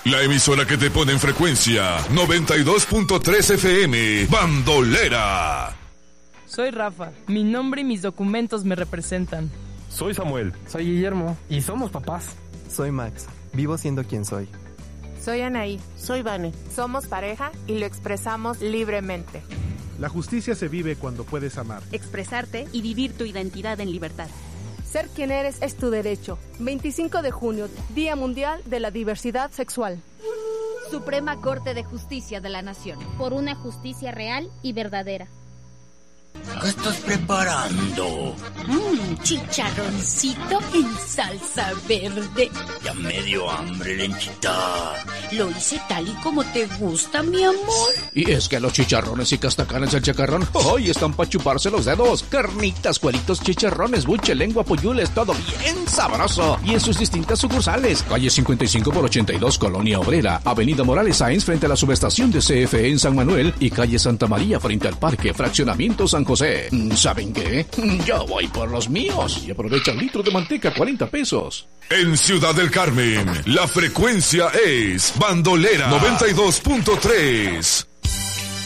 La emisora que te pone en frecuencia 92.3 FM, Bandolera. Soy Rafa, mi nombre y mis documentos me representan. Soy Samuel. Soy Guillermo y somos papás. Soy Max, vivo siendo quien soy. Soy Anaí. Soy Vane. Somos pareja y lo expresamos libremente. La justicia se vive cuando puedes amar, expresarte y vivir tu identidad en libertad. Ser quien eres es tu derecho. 25 de junio, Día Mundial de la Diversidad Sexual. Suprema Corte de Justicia de la Nación. Por una justicia real y verdadera. ¿Qué estás preparando? Chicharroncito en salsa verde. Ya me dio hambre, Lenchita. Lo hice tal y como te gusta, mi amor. Y es que los chicharrones y castacanes del chacarrón hoy están para chuparse los dedos. Carnitas, cueritos, chicharrones, buche, lengua, pollules, todo bien sabroso. Y en sus distintas sucursales. Calle 55 por 82, Colonia Obrera. Avenida Morales Sáenz frente a la subestación de CFE en San Manuel. Y calle Santa María frente al Parque Fraccionamiento San José. ¿Saben qué? Yo voy por los míos y aprovecha el litro de manteca, 40 pesos. En Ciudad del Carmen, la frecuencia es Bandolera 92.3.